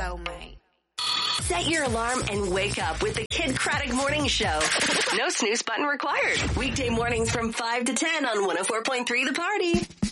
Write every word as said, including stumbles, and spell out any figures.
go, mate. Set your alarm and wake up with the Kid Craddock Morning Show. No snooze button required. Weekday mornings from five to ten on one oh four point three The Party.